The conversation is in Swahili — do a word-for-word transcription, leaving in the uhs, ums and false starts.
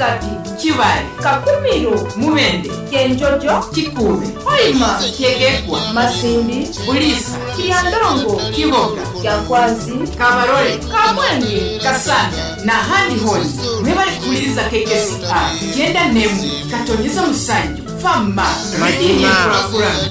Masati, Kibale, Kakumiro, Mubende, Kenjojo, Kikube, Hoima, Kyegekwa, Masindi, Bulisa, Kiandongo, Kiboga, Kyakwazi, Kabarole, Kamwenge, Kasanda na handi honi mwebali kuwuliriza K K C R genda nemu katonyeza musanju fama Majima.